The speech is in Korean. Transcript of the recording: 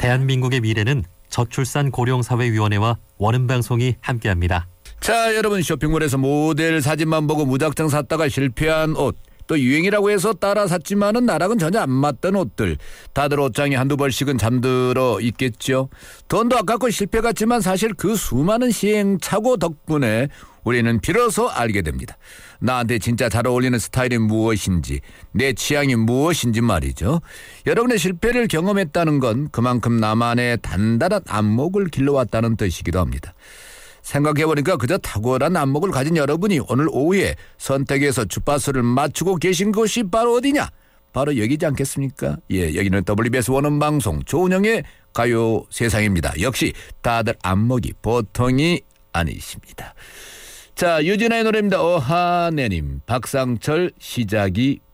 대한민국의 미래는 저출산 고령사회위원회와 원음방송이 함께합니다. 자, 여러분, 쇼핑몰에서 모델 사진만 보고 무작정 샀다가 실패한 옷, 또 유행이라고 해서 따라 샀지만은 나랑은 전혀 안 맞던 옷들, 다들 옷장에 한두 벌씩은 잠들어 있겠죠. 돈도 아깝고 실패 같지만 사실 그 수많은 시행착오 덕분에 우리는 비로소 알게 됩니다. 나한테 진짜 잘 어울리는 스타일이 무엇인지, 내 취향이 무엇인지 말이죠. 여러분의 실패를 경험했다는 건 그만큼 나만의 단단한 안목을 길러왔다는 뜻이기도 합니다. 생각해보니까 그저 탁월한 안목을 가진 여러분이 오늘 오후에 선택해서 주파수를 맞추고 계신 곳이 바로 어디냐? 바로 여기지 않겠습니까? 예, 여기는 WBS 원음방송 조은영의 가요세상입니다. 역시 다들 안목이 보통이 아니십니다. 자, 유진아의 노래입니다. 어하네님, 박상철 시작이